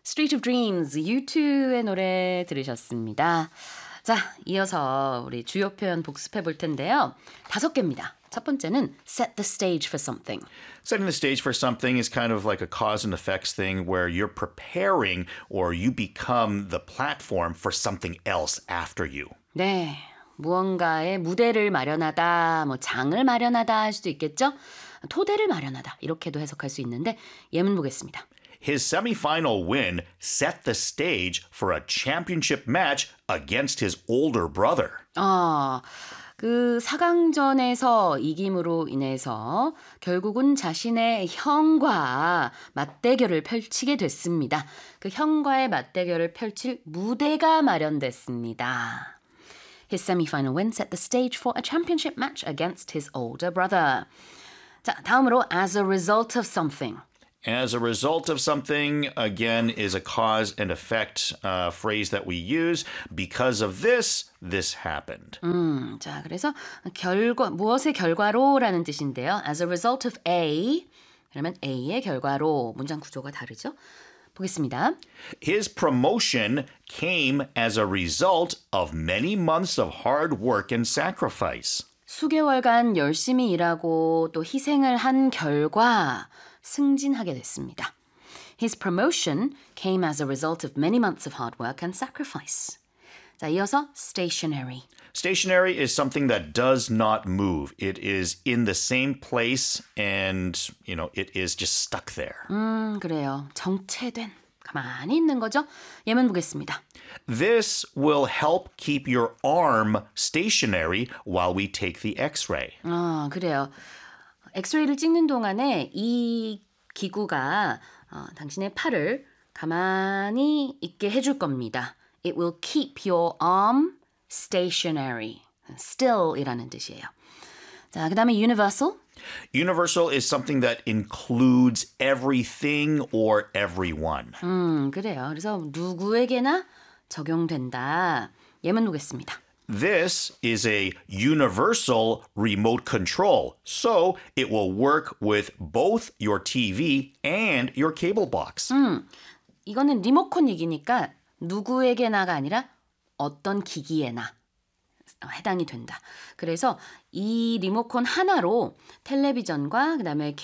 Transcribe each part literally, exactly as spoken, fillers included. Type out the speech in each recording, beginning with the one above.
Street of Dreams, 유투의 노래 들으셨습니다. 자, 이어서 우리 주요 표현 복습해 볼 텐데요. 다섯 개입니다. 첫 번째는 set the stage for something. Setting the stage for something is kind of like a cause and effects thing where you're preparing or you become the platform for something else after you. 네, 무언가의 무대를 마련하다, 뭐 장을 마련하다 할 수도 있겠죠? 토대를 마련하다 이렇게도 해석할 수 있는데 예문 보겠습니다. His semifinal win set the stage for a championship match against his older brother. 아, 그 사 강전에서 이김으로 인해서 결국은 자신의 형과 맞대결을 펼치게 됐습니다. 그 형과의 맞대결을 펼칠 무대가 마련됐습니다. His semi-final win set the stage for a championship match against his older brother. 자, 다음으로 as a result of something. As a result of something, again, is a cause and effect uh, phrase that we use. Because of this, this happened. 음, 자, 그래서 결과, 무엇의 결과로라는 뜻인데요. As a result of A, 그러면 A의 결과로 문장 구조가 다르죠. 보겠습니다. His promotion came as a result of many months of hard work and sacrifice. 수개월간 열심히 일하고 또 희생을 한 결과 승진하게 됐습니다. His promotion came as a result of many months of hard work and sacrifice. 자, 이어서 stationary. Stationary is something that does not move. It is in the same place and, you know, it is just stuck there. 음, 그래요. 정체된, 가만히 있는 거죠. 예문 보겠습니다. This will help keep your arm stationary while we take the X-ray. 아, 그래요. 엑스레이를 찍는 동안에 이 기구가 어, 당신의 팔을 가만히 있게 해줄 겁니다. It will keep your arm stationary. still이라는 뜻이에요. 자, 그 다음에 universal. Universal is something that includes everything or everyone. 음, 그래요. 그래서 누구에게나 적용된다. 예문 보겠습니다. This is a universal remote control, so it will work with both your 티비 and your cable box. 음, 이거는 리모컨 얘기니까 누구에게나가 아니라 어떤 기기에나 해당이 된다. 그래서 이 리모컨 하나로 텔레비전과 그다음에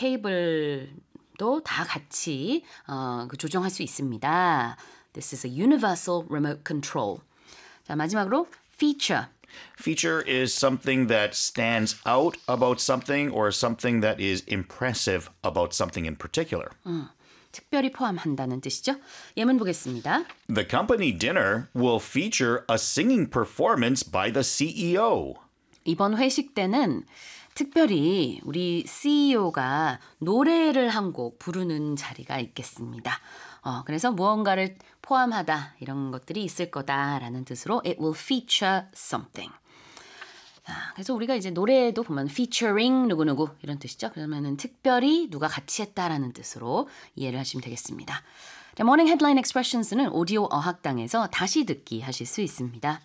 케이블도 다 같이 어, 그 조정할 수 있습니다. This is a universal remote control. 자, 마지막으로 feature. Feature is something that stands out about something or something that is impressive about something in particular. 음, 특별히 포함한다는 뜻이죠. 예문 보겠습니다. The company dinner will feature a singing performance by the 씨이오. 이번 회식 때는 특별히 우리 씨이오가 노래를 한 곡 부르는 자리가 있겠습니다. 어, 그래서 무언가를 포함하다 이런 것들이 있을 거다라는 뜻으로 it will feature something. 자, 그래서 우리가 이제 노래에도 보면 featuring 누구누구 이런 뜻이죠. 그러면은 특별히 누가 같이 했다라는 뜻으로 이해를 하시면 되겠습니다. 자, Morning Headline Expressions는 오디오 어학당에서 다시 듣기 하실 수 있습니다.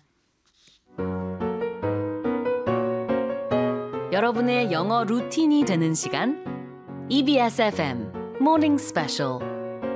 여러분의 영어 루틴이 되는 시간 이비에스 에프엠 Morning Special.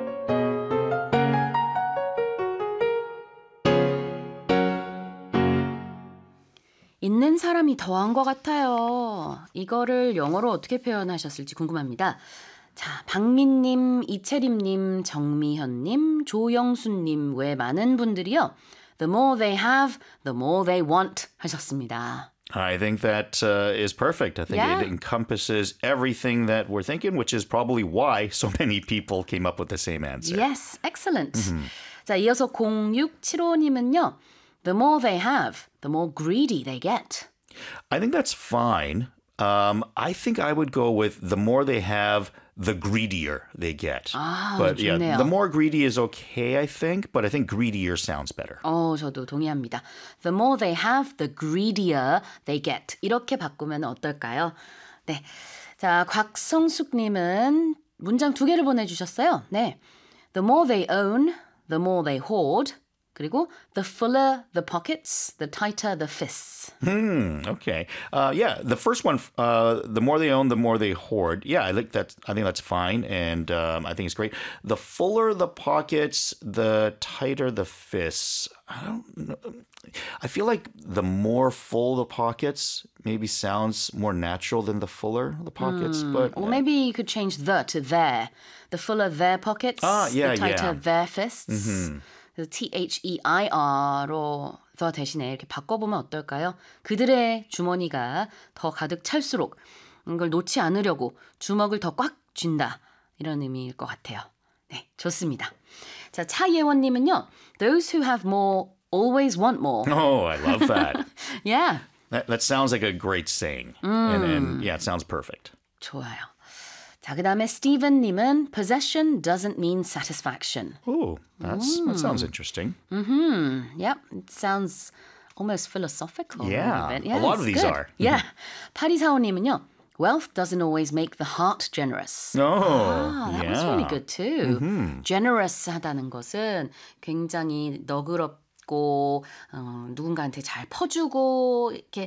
있는 사람이 더한 것 같아요. 이거를 영어로 어떻게 표현하셨을지 궁금합니다. 자, 박민님, 이채림님, 정미현님, 조영수님 외 많은 분들이요. The more they have, the more they want 하셨습니다. I think that uh, is perfect. I think Yeah. it encompasses everything that we're thinking, which is probably why so many people came up with the same answer. Yes, excellent. Mm-hmm. 자, 이어서 공육칠오님은요. The more they have, the more greedy they get. I think that's fine. Um, I think I would go with the more they have, the greedier they get. 아, but 좋네요. yeah, the more greedy is okay, I think, but I think greedier sounds better. 어, 저도 동의합니다. The more they have, the greedier they get. 이렇게 바꾸면 어떨까요? 네. 자, 곽성숙님은 문장 두 개를 보내주셨어요. 네. The more they own, the more they hoard. 그리고 the fuller the pockets, the tighter the fists. Hmm. Okay. Uh, yeah. The first one. Uh, the more they own, the more they hoard. Yeah. I think that's. I think that's fine, and um, I think it's great. The fuller the pockets, the tighter the fists. I don't know. I feel like the more full the pockets maybe sounds more natural than the fuller the pockets, Mm. but Or maybe you could change the to their. The fuller their pockets, Ah, yeah, the tighter yeah. their fists. 그래서 T-H-E-I-R로 the 대신에 이렇게 바꿔보면 어떨까요? 그들의 주머니가 더 가득 찰수록 이걸 놓지 않으려고 주먹을 더 꽉 쥔다. 이런 의미일 것 같아요. 네, 좋습니다. 자, 차예원님은요. Those who have more always want more. oh, I love that. Yeah, that that sounds like a great saying, and, and yeah, it sounds perfect. 좋아요. 자, 그 다음에 스티븐님은 possession doesn't mean satisfaction. Oh, that's that sounds interesting. Yep, it sounds almost philosophical. Yeah, a, bit. a yeah lot of it's these good. are. Yeah. 팔이사오님은요. Wealth doesn't always make the heart generous. Oh, Ah, that yeah. was really good too. Generous 하다는 것은 굉장히 너그럽고 어, 누군가한테 잘 퍼주고 이렇게